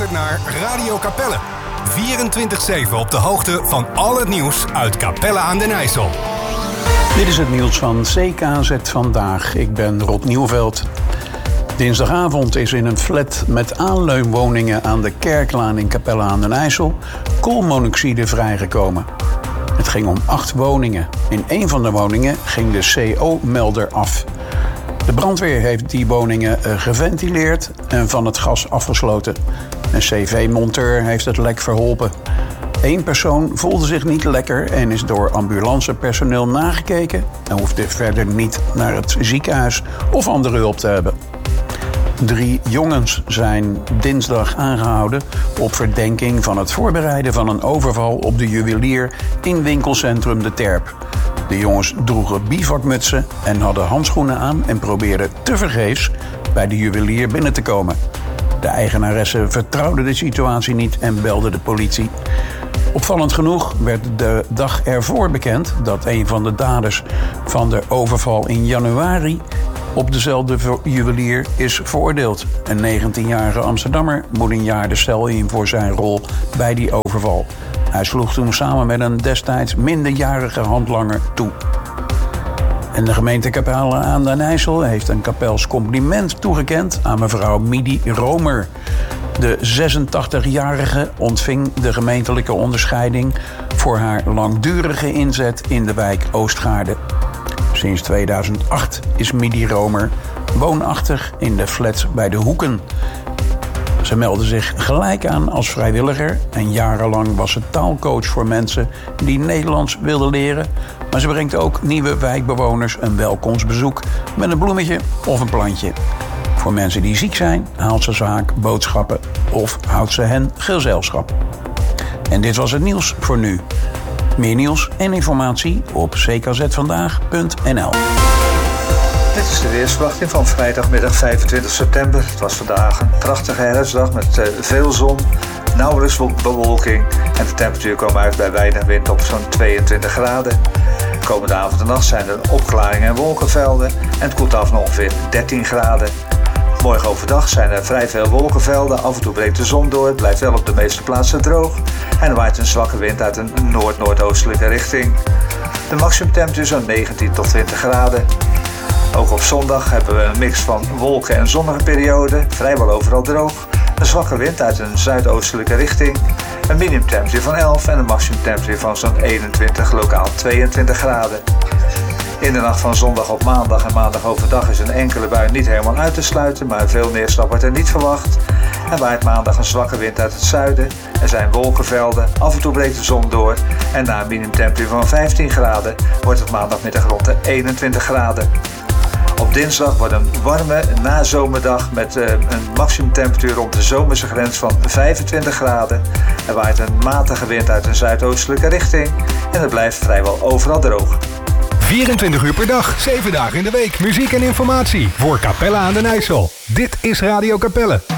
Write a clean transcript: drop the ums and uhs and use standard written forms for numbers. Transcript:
luistert naar Radio Capelle. 24/7 op de hoogte van al het nieuws uit Capelle aan den IJssel. Dit is het nieuws van CKZ Vandaag. Ik ben Rob Nieuwveld. Dinsdagavond is in een flat met aanleunwoningen aan de Kerklaan in Capelle aan den IJssel koolmonoxide vrijgekomen. Het ging om 8 woningen. In één van de woningen ging de CO-melder af. De brandweer heeft die woningen geventileerd en van het gas afgesloten. Een CV-monteur heeft het lek verholpen. 1 persoon voelde zich niet lekker en is door ambulancepersoneel nagekeken en hoefde verder niet naar het ziekenhuis of andere hulp te hebben. 3 jongens zijn dinsdag aangehouden op verdenking van het voorbereiden van een overval op de juwelier in winkelcentrum De Terp. De jongens droegen bivakmutsen en hadden handschoenen aan en probeerden tevergeefs bij de juwelier binnen te komen. De eigenaresse vertrouwde de situatie niet en belde de politie. Opvallend genoeg werd de dag ervoor bekend dat een van de daders van de overval in januari op dezelfde juwelier is veroordeeld. Een 19-jarige Amsterdammer moet een jaar de cel in voor zijn rol bij die overval. Hij sloeg toen samen met een destijds minderjarige handlanger toe. En de gemeente Capelle aan den IJssel heeft een kapels compliment toegekend aan mevrouw Midi Romer. De 86-jarige ontving de gemeentelijke onderscheiding voor haar langdurige inzet in de wijk Oostgaarde. Sinds 2008 is Midi Romer woonachtig in de flats bij de Hoeken. Ze meldde zich gelijk aan als vrijwilliger en jarenlang was ze taalcoach voor mensen die Nederlands wilden leren. Maar ze brengt ook nieuwe wijkbewoners een welkomstbezoek met een bloemetje of een plantje. Voor mensen die ziek zijn haalt ze vaak boodschappen of houdt ze hen gezelschap. En dit was het nieuws voor nu. Meer nieuws en informatie op ckzvandaag.nl. Dit is de weersverwachting van vrijdagmiddag 25 september. Het was vandaag een prachtige herfstdag met veel zon, nauwelijks bewolking. En de temperatuur kwam uit bij weinig wind op zo'n 22 graden. Komende avond en nacht zijn er opklaringen en wolkenvelden. En het koelt af naar ongeveer 13 graden. Morgen overdag zijn er vrij veel wolkenvelden. Af en toe breekt de zon door. Het blijft wel op de meeste plaatsen droog. En er waait een zwakke wind uit een noord-noordoostelijke richting. De maximumtemperatuur is zo'n 19 tot 20 graden. Ook op zondag hebben we een mix van wolken en zonnige perioden. Vrijwel overal droog. Een zwakke wind uit een zuidoostelijke richting. Een minimumtemperatuur van 11 en een maximumtemperatuur van zo'n 21, lokaal 22 graden. In de nacht van zondag op maandag en maandag overdag is een enkele bui niet helemaal uit te sluiten, maar veel neerslag wordt er niet verwacht. En waait maandag een zwakke wind uit het zuiden. Er zijn wolkenvelden, af en toe breekt de zon door. En na een minimumtemperatuur van 15 graden wordt het maandagmiddag rond de 21 graden. Op dinsdag wordt een warme nazomerdag met een maximumtemperatuur rond de zomerse grens van 25 graden. Er waait een matige wind uit een zuidoostelijke richting en het blijft vrijwel overal droog. 24 uur per dag, 7 dagen in de week. Muziek en informatie voor Capelle aan den IJssel. Dit is Radio Capelle.